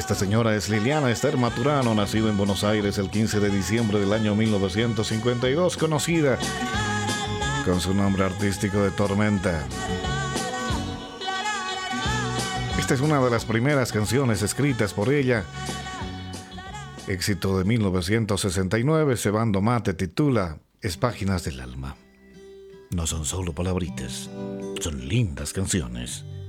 Esta señora es Liliana Esther Maturano, nacida en Buenos Aires el 15 de diciembre del año 1952, conocida con su nombre artístico de Tormenta. Esta es una de las primeras canciones escritas por ella. Éxito de 1969, Cebando Mate titula Es Páginas del Alma. No son solo palabritas, son lindas canciones.